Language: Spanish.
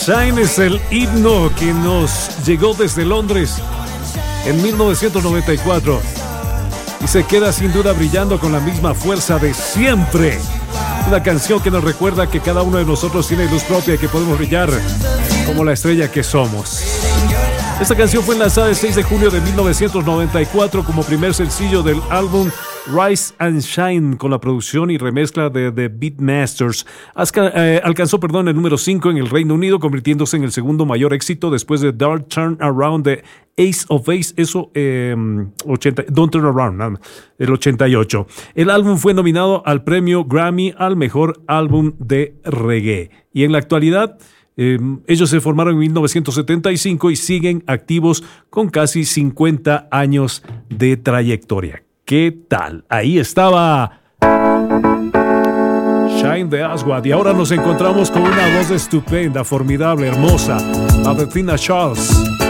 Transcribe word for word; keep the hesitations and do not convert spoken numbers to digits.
Shine es el himno que nos llegó desde Londres en mil novecientos noventa y cuatro y se queda sin duda brillando con la misma fuerza de siempre. Una canción que nos recuerda que cada uno de nosotros tiene luz propia y que podemos brillar como la estrella que somos. Esta canción fue lanzada el seis de junio de mil novecientos noventa y cuatro como primer sencillo del álbum Rise and Shine, con la producción y remezcla de The Beatmasters. Asca, eh, alcanzó perdón, el número cinco en el Reino Unido, convirtiéndose en el segundo mayor éxito después de Dark Turn Around de Ace of Base, eso, eh, ochenta, Don't Turn Around, el ochenta y ocho. El álbum fue nominado al premio Grammy al mejor álbum de reggae. Y en la actualidad, Eh, ellos se formaron en mil novecientos setenta y cinco y siguen activos con casi cincuenta años de trayectoria. ¿Qué tal? Ahí estaba Shine de Aswad. Y ahora nos encontramos con una voz estupenda, formidable, hermosa, la de Tina Charles.